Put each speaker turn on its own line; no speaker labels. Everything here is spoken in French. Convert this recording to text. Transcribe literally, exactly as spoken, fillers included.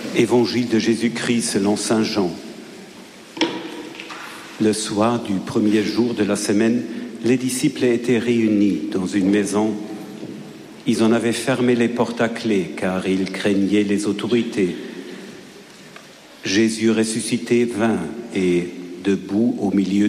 Évangile de Jésus-Christ selon saint Jean. Le soir du premier jour de la semaine, les disciples étaient réunis dans une maison. Ils en avaient fermé les portes à clé car ils craignaient les autorités. Jésus ressuscité vint et, debout au milieu